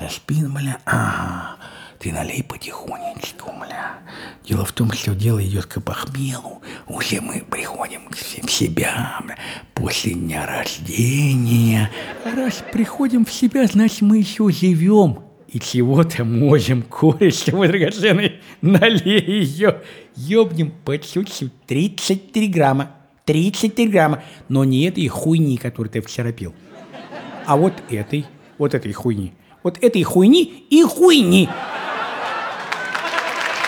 распит, бля. Ага, ты налей потихонечку, бля. Дело в том, что дело идет к похмелу. Уже мы приходим в себя, бля, после дня рождения. А раз приходим в себя, значит, мы еще живем. И чего-то можем, кое-что, мой драгоценный, налей ее. Ёбнем по чуть-чуть, 33 грамма. 33 грамма. Но не этой хуйни, которую ты вчера пил. А вот этой хуйни. Вот этой хуйни и хуйни.